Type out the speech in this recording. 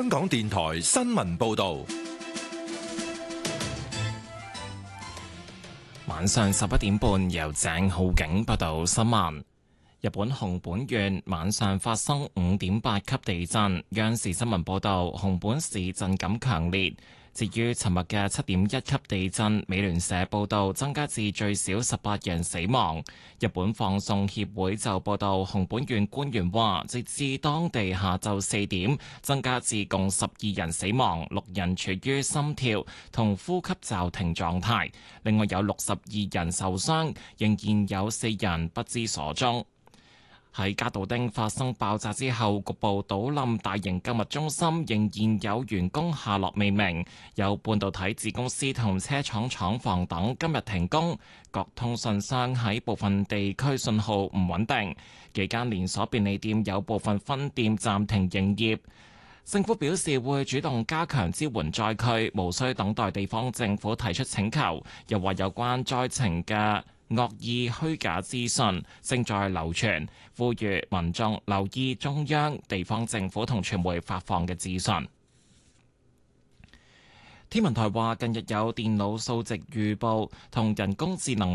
香港電台新聞報道。 晚上11點半，由鄭浩景報道新聞。日本熊本縣晚上發生5.8級地震，央視新聞報道，熊本市震感強烈。至於尋日嘅7.1級地震，美聯社報道增加至最少18人死亡。日本放送協會就報道，熊本縣官員話，直至當地下晝4點，增加至共12人死亡，6人處於心跳同呼吸驟停狀態，另外有62人受傷，仍然有4人不知所蹤。喺加道丁發生爆炸之後，局部倒冧大型購物中心，仍然有員工下落未明。有半導體子公司同車廠廠房等今日停工，各通訊商喺部分地區信號唔穩定。幾間連鎖便利店有部分分店暫停營業。政府表示會主動加強支援災區，無需等待地方政府提出請求。又話有關災情嘅惡意虛假資訊正在流傳，呼籲民眾留意中央、地方政府同傳媒發放嘅資訊。天文台話，近日有電腦數值預報同人工智能